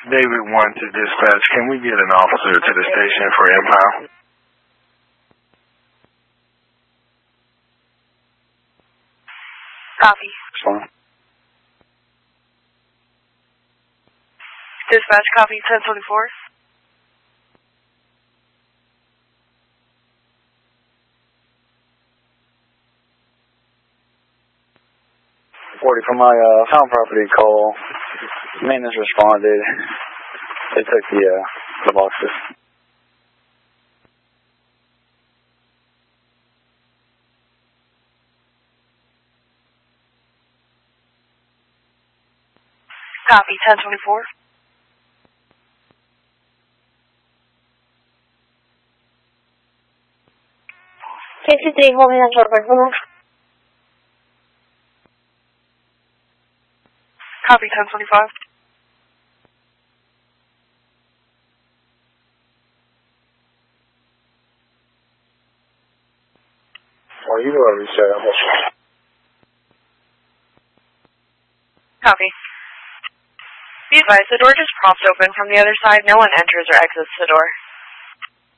David 1 to dispatch. Can we get an officer to the station for impound? Copy. Fine. Dispatch, copy 1024. From my found property call, maintenance responded. They took the boxes. Copy 1024. KC3, holding on short break. Copy 1025. Well, you already said how much. Copy. Be advised, the door just propped open from the other side. No one enters or exits the door.